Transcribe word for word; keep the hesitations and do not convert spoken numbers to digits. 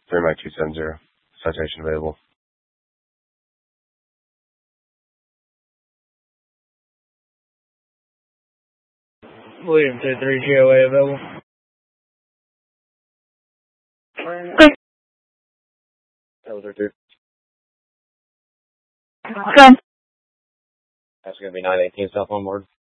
three Mike two seven zero. Citation available. William two three G O A available. Elder two. Okay. That's going to be nine eighteen South Onward.